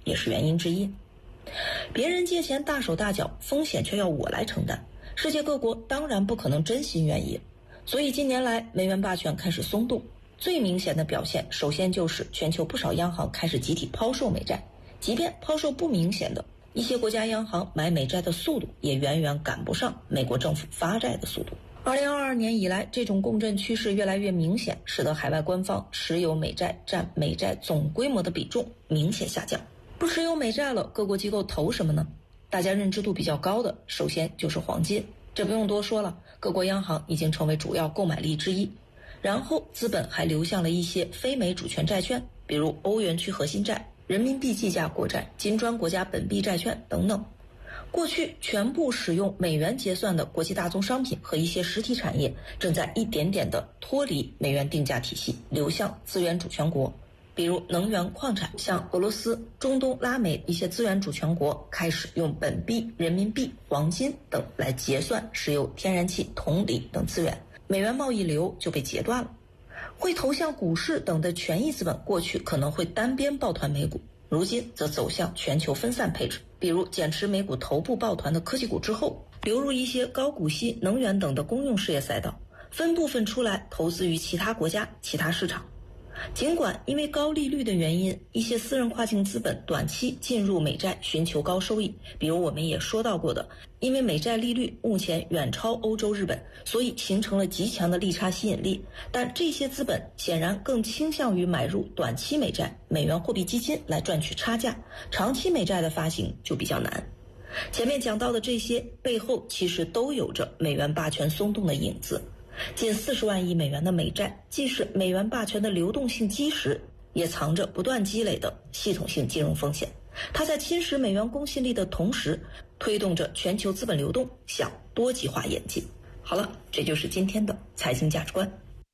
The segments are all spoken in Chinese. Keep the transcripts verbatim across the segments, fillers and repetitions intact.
也是原因之一。别人借钱大手大脚，风险却要我来承担，世界各国当然不可能真心愿意。所以近年来美元霸权开始松动，最明显的表现首先就是全球不少央行开始集体抛售美债，即便抛售不明显的，一些国家央行买美债的速度也远远赶不上美国政府发债的速度。二零二二年以来，这种共振趋势越来越明显，使得海外官方持有美债占美债总规模的比重明显下降。不持有美债了，各国机构投什么呢？大家认知度比较高的，首先就是黄金，这不用多说了，各国央行已经成为主要购买力之一。然后资本还流向了一些非美主权债券，比如欧元区核心债、人民币计价国债、金砖国家本币债券等等。过去全部使用美元结算的国际大宗商品和一些实体产业正在一点点地脱离美元定价体系，流向资源主权国，比如能源矿产，像俄罗斯、中东、拉美一些资源主权国开始用本币、人民币、黄金等来结算石油、天然气、铜锂等资源，美元贸易流就被截断了。会投向股市等的权益资本过去可能会单边抱团美股，如今则走向全球分散配置，比如减持美股头部抱团的科技股之后，流入一些高股息、能源等的公用事业赛道，分部分出来投资于其他国家、其他市场。尽管因为高利率的原因，一些私人跨境资本短期进入美债寻求高收益，比如我们也说到过的，因为美债利率目前远超欧洲、日本，所以形成了极强的利差吸引力。但这些资本显然更倾向于买入短期美债、美元货币基金来赚取差价，长期美债的发行就比较难。前面讲到的这些背后其实都有着美元霸权松动的影子。近四十万亿美元的美债，既是美元霸权的流动性基石，也藏着不断积累的系统性金融风险。它在侵蚀美元公信力的同时，推动着全球资本流动向多极化演进。好了，这就是今天的财经价值观。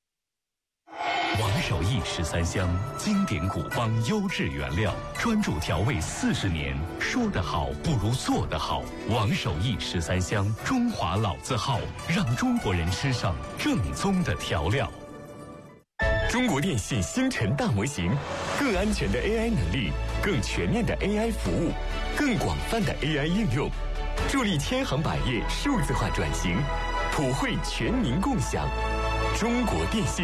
王守义十三香，经典古方优质原料，专注调味四十年，说得好不如做得好。王守义十三香，中华老字号，让中国人吃上正宗的调料。 中国电信星辰大模型，更安全的 A I 能力，更全面的 A I 服务，更广泛的 A I 应用，助力千行百业数字化转型，普惠全民共享。中国电信。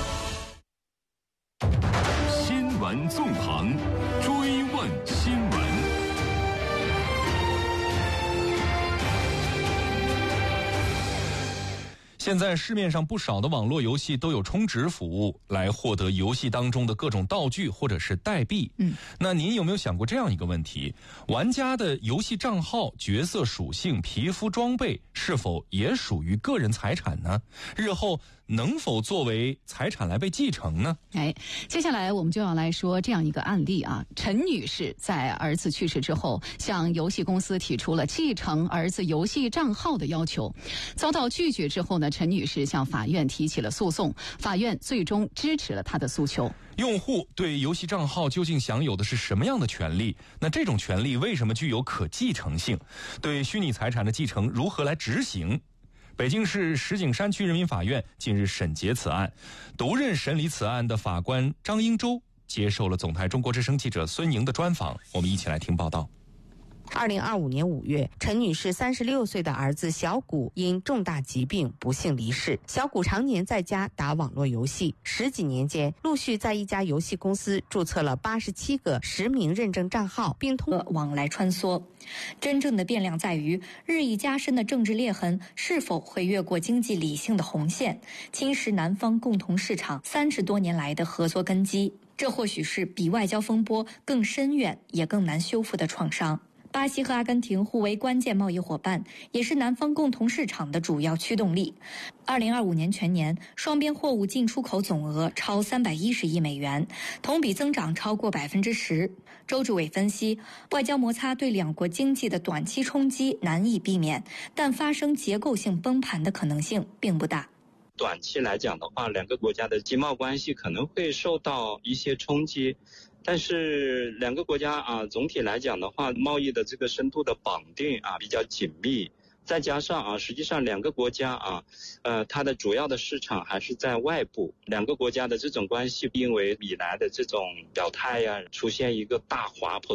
新闻纵横，追问新闻。 现在市面上不少的网络游戏都有充值服务，来获得游戏当中的各种道具或者是代币。嗯，那您有没有想过这样一个问题：玩家的游戏账号、角色属性、皮肤装备是否也属于个人财产呢？日后能否作为财产来被继承呢？ 哎，接下来我们就要来说这样一个案例啊。陈女士在儿子去世之后，向游戏公司提出了继承儿子游戏账号的要求，遭到拒绝之后呢，陈女士向法院提起了诉讼，法院最终支持了她的诉求。 用户对游戏账号究竟享有的是什么样的权利？那这种权利为什么具有可继承性？对虚拟财产的继承如何来执行？北京市石景山区人民法院近日审结此案，独任审理此案的法官张英洲接受了总台中国之声记者孙宁的专访，我们一起来听报道。 二零二五年五月，陈女士三十六岁的儿子小谷因重大疾病不幸离世。小谷常年在家打网络游戏，十几年间陆续在一家游戏公司注册了八十七个实名认证账号，并通过往来穿梭。真正的变量在于日益加深的政治裂痕是否会越过经济理性的红线，侵蚀南方共同市场三十多年来的合作根基。这或许是比外交风波更深远也更难修复的创伤。巴西和阿根廷互为关键贸易伙伴，也是南方共同市场的主要驱动力。二零二五年全年，双边货物进出口总额超三百一十亿美元，同比增长超过百分之十。周志伟分析，外交摩擦对两国经济的短期冲击难以避免，但发生结构性崩盘的可能性并不大。 短期来讲的话，两个国家的经贸关系可能会受到一些冲击。但是两个国家啊，总体来讲的话，贸易的这个深度的绑定啊比较紧密，再加上啊，实际上两个国家啊，呃，它的主要的市场还是在外部。两个国家的这种关系，因为以来的这种表态呀、啊，出现一个大滑坡。